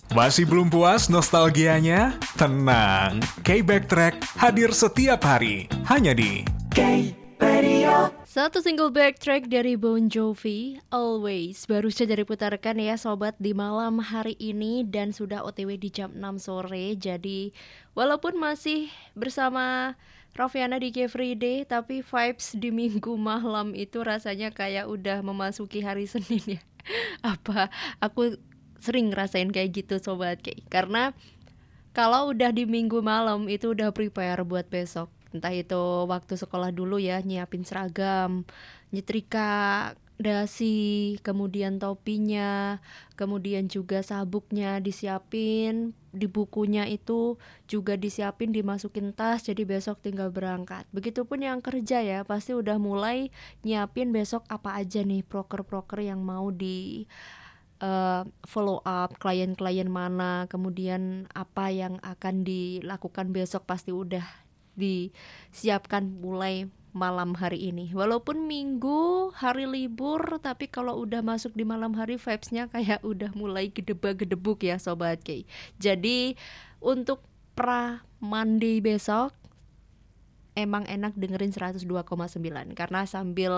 Masih belum puas nostalgianya? Tenang, K-Backtrack hadir setiap hari, hanya di K-Radio. Satu single backtrack dari Bon Jovi, Always, baru saja diputarkan ya sobat di malam hari ini dan sudah OTW di jam 6 sore. Jadi walaupun masih bersama Raffiana di K-Friday, tapi vibes di minggu malam itu rasanya kayak udah memasuki hari Senin ya. Apa, aku sering ngerasain kayak gitu sobat K. Karena kalau udah di minggu malam itu udah prepare buat besok. Entah itu waktu sekolah dulu ya, nyiapin seragam, nyetrika dasi, kemudian topinya, kemudian juga sabuknya disiapin, di bukunya itu juga disiapin, dimasukin tas, jadi besok tinggal berangkat. Begitupun yang kerja ya, pasti udah mulai nyiapin besok apa aja nih proker-proker yang mau di follow up, klien-klien mana, kemudian apa yang akan dilakukan besok pasti udah disiapkan mulai malam hari ini. Walaupun minggu hari libur, tapi kalau udah masuk di malam hari vibes-nya kayak udah mulai gedebak-gedebuk ya Sobat K. Jadi untuk pra Monday besok emang enak dengerin 102,9 karena sambil